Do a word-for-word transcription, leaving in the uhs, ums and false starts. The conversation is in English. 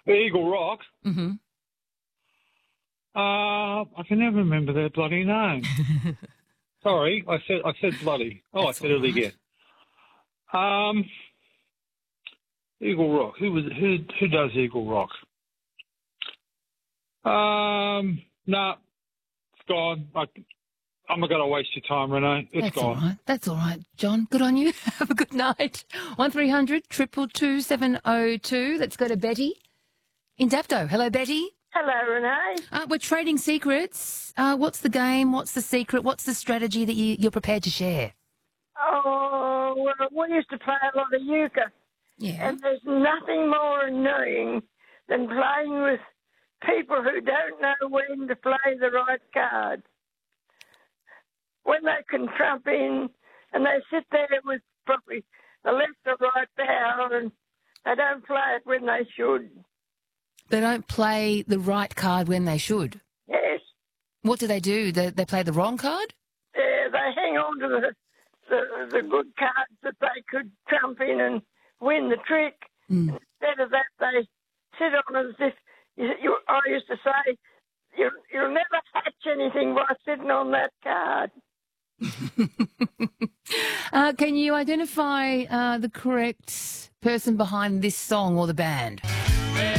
Eagle Rock. Mm-hmm. Uh, I can never remember their bloody name. Sorry, I said I said bloody. Oh, That's I said it all right. again. Um, Eagle Rock. Who was who? Who does Eagle Rock? Um, no, it's gone. I, I'm not going to waste your time, Renee. It's That's gone. all right. That's all right, John. Good on you. Have a good night. One three hundred triple two seven oh two. Let's go to Betty in Dapto. Hello, Betty. Hello, Renee. Uh, we're trading secrets. Uh, what's the game? What's the secret? What's the strategy that you, you're prepared to share? Oh, well, we used to play a lot of euchre, Yeah. and there's nothing more annoying than playing with people who don't know when to play the right card. When they can trump in and they sit there with probably the left or right power and they don't play it when they should. They don't play the right card when they should. Yes. What do they do? They, they play the wrong card? Yeah, they hang on to the, the the good cards that they could trump in and win the trick. Mm. Instead of that, they sit on it as if, you, you, I used to say, you, you'll never hatch anything by sitting on that card. uh, can you identify uh, the correct person behind this song or the band?